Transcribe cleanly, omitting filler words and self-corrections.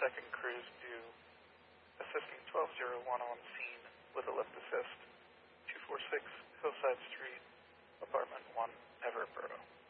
2nd crews due assisting 1201 on scene with a lift assist, 246 Hillside Street, Apartment 1, Everett Borough.